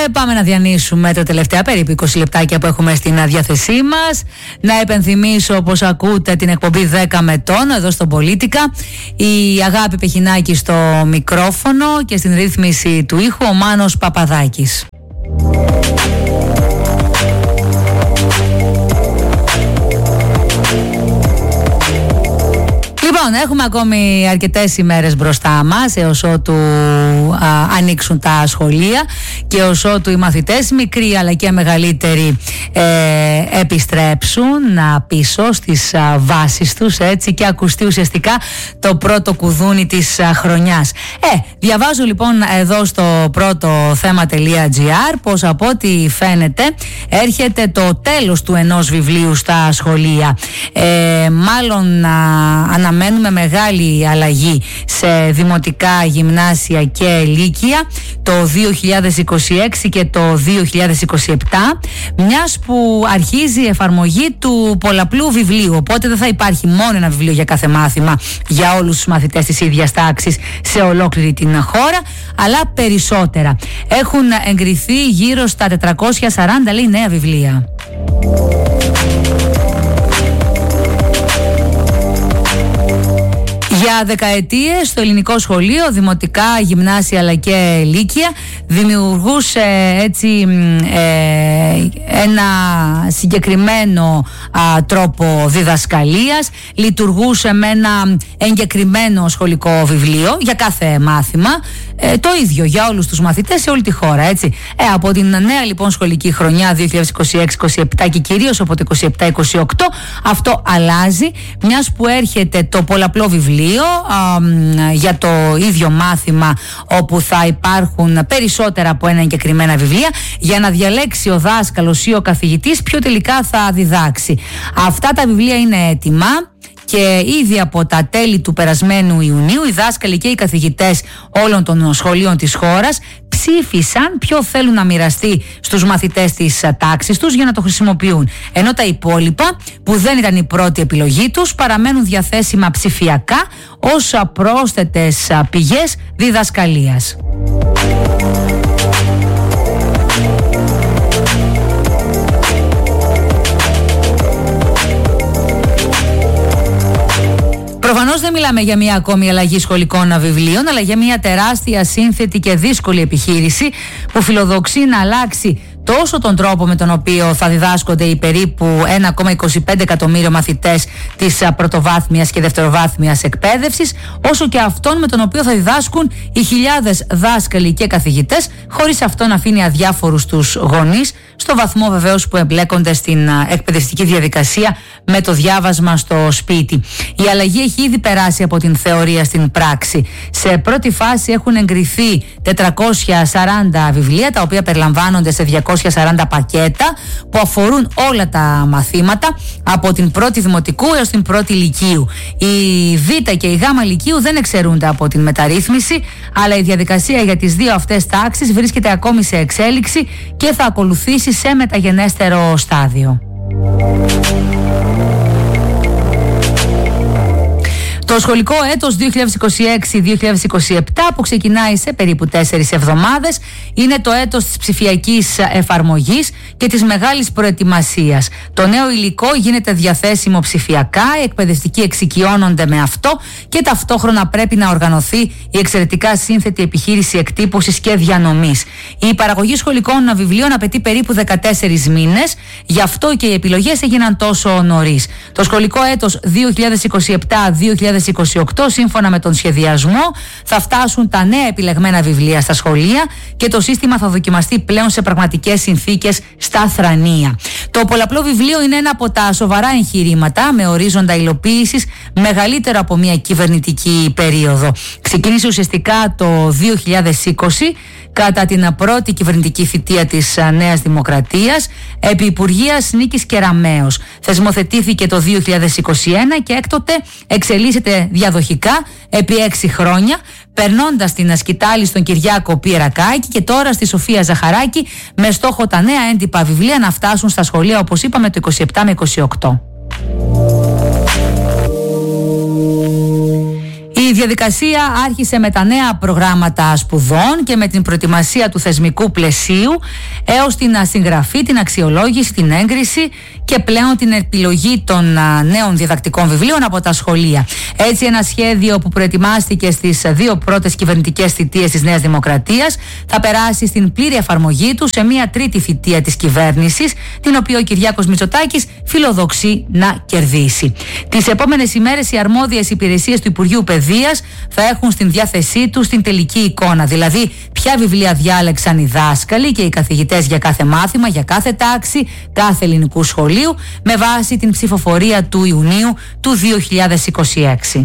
Πάμε να διανύσουμε τα τελευταία περίπου 20 λεπτάκια που έχουμε στην διάθεσή μας. Να επενθυμίσω πως ακούτε την εκπομπή 10 με τόνο εδώ στο Πολίτικα. Η Αγάπη Πεχινάκη στο μικρόφωνο και στην ρύθμιση του ήχου ο Μάνος Παπαδάκης. Λοιπόν, έχουμε ακόμη αρκετές ημέρες μπροστά μας έως ότου ανοίξουν τα σχολεία και έως ότου οι μαθητές, μικροί αλλά και μεγαλύτεροι, επιστρέψουν πίσω στις βάσεις τους, έτσι, και ακουστεί ουσιαστικά το πρώτο κουδούνι της χρονιάς. Διαβάζω λοιπόν εδώ στο πρώτο θέμα.gr πως από ό,τι φαίνεται έρχεται το τέλος του ενός βιβλίου στα σχολεία. Μάλλον αναμένουμε μεγάλη αλλαγή σε δημοτικά, γυμνάσια και λύκεια το 2026 και το 2027, μιας που αρχίζει η εφαρμογή του πολλαπλού βιβλίου, οπότε δεν θα υπάρχει μόνο ένα βιβλίο για κάθε μάθημα για όλους τους μαθητές της ίδιας τάξης σε ολόκληρη την χώρα, αλλά περισσότερα. Έχουν εγκριθεί γύρω στα 440 λέει νέα βιβλία. Για δεκαετίες στο ελληνικό σχολείο, δημοτικά, γυμνάσια αλλά και λύκεια, δημιουργούσε έτσι ένα συγκεκριμένο τρόπο διδασκαλίας, λειτουργούσε με ένα εγκεκριμένο σχολικό βιβλίο για κάθε μάθημα, το ίδιο για όλους τους μαθητές σε όλη τη χώρα, έτσι. Από την νέα λοιπόν σχολική χρονιά 2026-27 και κυρίως από το 27-28 αυτό αλλάζει, μιας που έρχεται το πολλαπλό βιβλίο για το ίδιο μάθημα, όπου θα υπάρχουν περισσότερα από ένα εγκεκριμένα βιβλία για να διαλέξει ο δάσκαλος ή ο καθηγητής ποιο τελικά θα διδάξει. Αυτά τα βιβλία είναι έτοιμα και ήδη από τα τέλη του περασμένου Ιουνίου οι δάσκαλοι και οι καθηγητές όλων των σχολείων της χώρας ψήφισαν ποιο θέλουν να μοιραστεί στους μαθητές της τάξης τους για να το χρησιμοποιούν. Ενώ τα υπόλοιπα, που δεν ήταν η πρώτη επιλογή τους, παραμένουν διαθέσιμα ψηφιακά ως πρόσθετες πηγές διδασκαλίας. Προφανώς δεν μιλάμε για μια ακόμη αλλαγή σχολικών βιβλίων, αλλά για μια τεράστια, σύνθετη και δύσκολη επιχείρηση που φιλοδοξεί να αλλάξει τόσο τον τρόπο με τον οποίο θα διδάσκονται οι περίπου 1,25 εκατομμύριο μαθητές της πρωτοβάθμιας και δευτεροβάθμιας εκπαίδευσης, όσο και αυτόν με τον οποίο θα διδάσκουν οι χιλιάδες δάσκαλοι και καθηγητές, χωρίς αυτό να αφήνει αδιάφορους τους γονείς, στο βαθμό βεβαίως που εμπλέκονται στην εκπαιδευτική διαδικασία με το διάβασμα στο σπίτι. Η αλλαγή έχει ήδη περάσει από την θεωρία στην πράξη. Σε πρώτη φάση έχουν εγκριθεί 440 βιβλία, τα οποία περιλαμβάνονται σε 240 πακέτα που αφορούν όλα τα μαθήματα από την πρώτη δημοτικού έως την πρώτη λυκείου. Η Β και η Γ λυκείου δεν εξαιρούνται από την μεταρρύθμιση, αλλά η διαδικασία για τις δύο αυτές τάξεις βρίσκεται ακόμη σε εξέλιξη και θα ακολουθήσει σε μεταγενέστερο στάδιο. Το σχολικό έτος 2026-2027, που ξεκινάει σε περίπου 4 εβδομάδες, είναι το έτος της ψηφιακής εφαρμογής και της μεγάλης προετοιμασίας. Το νέο υλικό γίνεται διαθέσιμο ψηφιακά, οι εκπαιδευτικοί εξοικειώνονται με αυτό και ταυτόχρονα πρέπει να οργανωθεί η εξαιρετικά σύνθετη επιχείρηση εκτύπωσης και διανομής. Η παραγωγή σχολικών βιβλίων απαιτεί περίπου 14 μήνες, γι' αυτό και οι επιλογές έγιναν τόσο νωρίς. Το σχολικό έτος 2027-2028, σύμφωνα με τον σχεδιασμό, θα φτάσουν τα νέα επιλεγμένα βιβλία στα σχολεία και το σύστημα θα δοκιμαστεί πλέον σε πραγματικές συνθήκες στα θρανία. Το πολλαπλό βιβλίο είναι ένα από τα σοβαρά εγχειρήματα με ορίζοντα υλοποίησης μεγαλύτερο από μια κυβερνητική περίοδο. Ξεκίνησε ουσιαστικά το 2020 κατά την πρώτη κυβερνητική θητεία της Νέας Δημοκρατίας επί Υπουργείας Νίκης Κεραμέως. Θεσμοθετήθηκε το 2021 και έκτοτε εξελίσσεται διαδοχικά επί 6 χρόνια, περνώντας την σκητάλη στον Κυριάκο Πιερακάκη και τώρα στη Σοφία Ζαχαράκη, με στόχο τα νέα έντυπα βιβλία να φτάσουν στα σχολεία, όπως είπαμε, το 27 με 28. Η Η διαδικασία άρχισε με τα νέα προγράμματα σπουδών και με την προετοιμασία του θεσμικού πλαισίου έως την συγγραφή, την αξιολόγηση, την έγκριση και πλέον την επιλογή των νέων διδακτικών βιβλίων από τα σχολεία. Έτσι, ένα σχέδιο που προετοιμάστηκε στις δύο πρώτες κυβερνητικές θητείες της Νέας Δημοκρατίας θα περάσει στην πλήρη εφαρμογή του σε μια τρίτη θητεία της κυβέρνησης, την οποία ο Κυριάκος Μητσοτάκης φιλοδοξεί να κερδίσει. Τις επόμενες ημέρες οι αρμόδιες υπηρεσίες του Υπουργείου Παιδείας θα έχουν στην διάθεσή τους την τελική εικόνα, δηλαδή ποια βιβλία διάλεξαν οι δάσκαλοι και οι καθηγητές για κάθε μάθημα, για κάθε τάξη, κάθε ελληνικού σχολείου, με βάση την ψηφοφορία του Ιουνίου του 2026.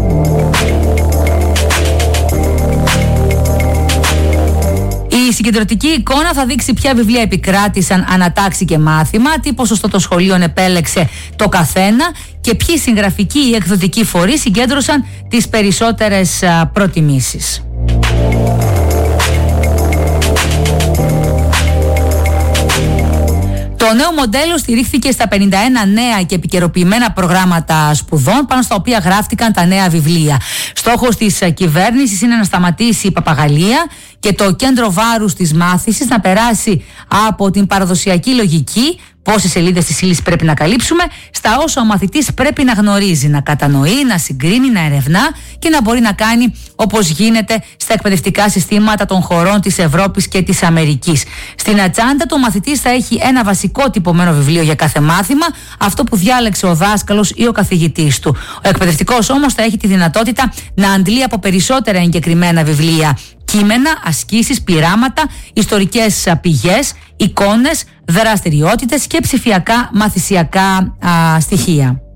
Η συγκεντρωτική εικόνα θα δείξει ποια βιβλία επικράτησαν ανατάξη και μάθημα, τι ποσοστό των σχολείων επέλεξε το καθένα και ποιοι συγγραφικοί ή εκδοτικοί φορείς συγκέντρωσαν τις περισσότερες προτιμήσεις. Το νέο μοντέλο στηρίχθηκε στα 51 νέα και επικαιροποιημένα προγράμματα σπουδών, πάνω στα οποία γράφτηκαν τα νέα βιβλία. Στόχος της κυβέρνησης είναι να σταματήσει η παπαγαλία και το κέντρο βάρους της μάθησης να περάσει από την παραδοσιακή λογική, πόσες σελίδες της ύλης πρέπει να καλύψουμε, στα όσα ο μαθητής πρέπει να γνωρίζει, να κατανοεί, να συγκρίνει, να ερευνά και να μπορεί να κάνει όπως γίνεται στα εκπαιδευτικά συστήματα των χωρών της Ευρώπης και της Αμερικής. Στην ατσάντα του ο μαθητής θα έχει ένα βασικό τυπωμένο βιβλίο για κάθε μάθημα, αυτό που διάλεξε ο δάσκαλος ή ο καθηγητής του. Ο εκπαιδευτικός όμως θα έχει τη δυνατότητα να αντλεί από περισσότερα εγκεκριμένα βιβλία κείμενα, ασκήσεις, πειράματα, ιστορικές πηγές, εικόνες, δραστηριότητες και ψηφιακά μαθησιακά στοιχεία.